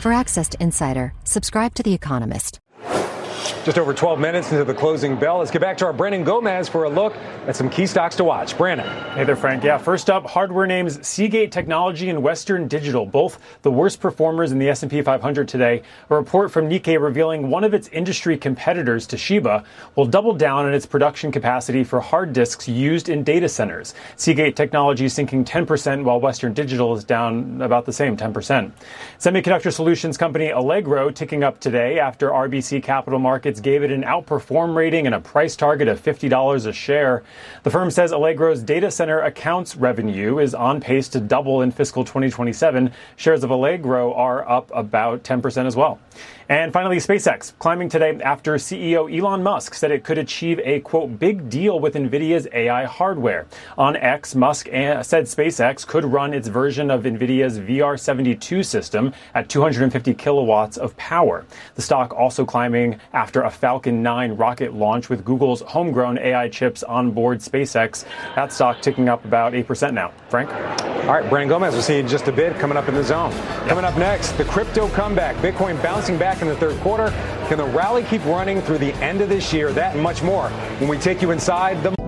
For access to Insider, subscribe to The Economist. Just over 12 minutes into the closing bell. Let's get back to our Brandon Gomez for a look at some key stocks to watch. Brandon. Hey there, Frank. Yeah, first up, hardware names Seagate Technology and Western Digital, both the worst performers in the S&P 500 today. A report from Nikkei revealing one of its industry competitors, Toshiba, will double down on its production capacity for hard disks used in data centers. Seagate Technology sinking 10%, while Western Digital is down about the same, 10%. Semiconductor solutions company Allegro ticking up today after RBC Capital Markets gave it an outperform rating and a price target of $50 a share. The firm says Allegro's data center accounts revenue is on pace to double in fiscal 2027. Shares of Allegro are up about 10% as well. And finally, SpaceX climbing today after CEO Elon Musk said it could achieve a, quote, big deal with NVIDIA's AI hardware. On X, Musk said SpaceX could run its version of NVIDIA's VR72 system at 250 kilowatts of power. The stock also climbing after a Falcon 9 rocket launch with Google's homegrown AI chips on board SpaceX. That stock ticking up about 8% now. Frank? All right, Brandon Gomez, we'll see you in just a bit coming up in the zone. Yep. Coming up next, the crypto comeback. Bitcoin bouncing back in the third quarter. Can the rally keep running through the end of this year? That and much more when we take you inside the